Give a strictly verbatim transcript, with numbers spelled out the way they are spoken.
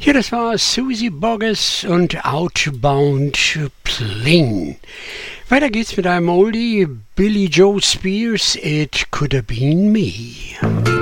Ja, das war Susie Boggess und Outbound Plane. Weiter geht's mit einem Oldie, Billy Joe Spears, It Could Have Been Me.